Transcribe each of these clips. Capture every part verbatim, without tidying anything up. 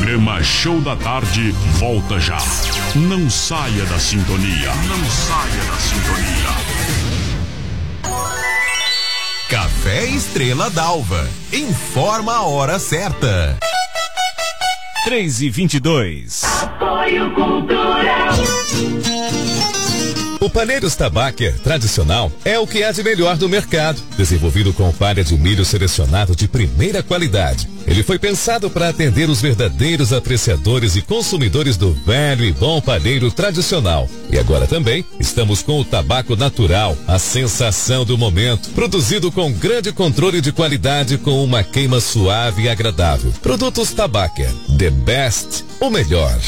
programa Show da Tarde volta já. Não saia da sintonia. Não saia da sintonia. Café Estrela d'Alva. Informa a hora certa. três e vinte e dois. Apoio Cultural. O Paneiros Tabaker tradicional é o que há de melhor do mercado, desenvolvido com palha de milho selecionado de primeira qualidade. Ele foi pensado para atender os verdadeiros apreciadores e consumidores do velho e bom paneiro tradicional. E agora também estamos com o tabaco natural, a sensação do momento, produzido com grande controle de qualidade com uma queima suave e agradável. Produtos Tabaker, the best, o melhor.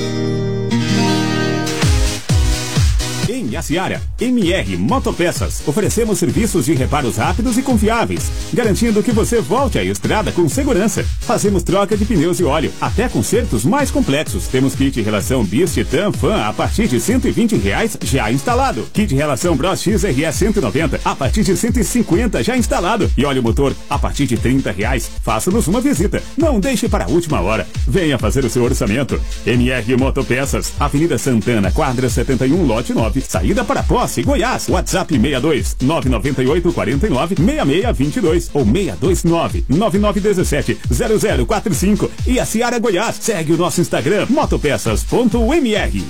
Em Aciara, M R Motopeças, oferecemos serviços de reparos rápidos e confiáveis, garantindo que você volte à estrada com segurança. Fazemos troca de pneus e óleo, até consertos mais complexos. Temos kit relação Bis Titan Fan a partir de cento e vinte reais já instalado. Kit relação Bros X R E cento e noventa a partir de cento e cinquenta já instalado. E óleo motor a partir de trinta reais. Faça-nos uma visita. Não deixe para a última hora. Venha fazer o seu orçamento. M R Motopeças, Avenida Santana, quadra setenta e um, lote nove. Saída para Posse, Goiás. WhatsApp sessenta e dois, nove nove oito, quatro nove, seis seis dois dois ou seis dois nove, nove nove um sete, zero zero quatro cinco. E a Seara Goiás. Segue o nosso Instagram, motopeças ponto m r.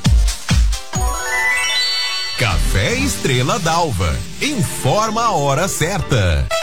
Café Estrela d'Alva. Informa a hora certa.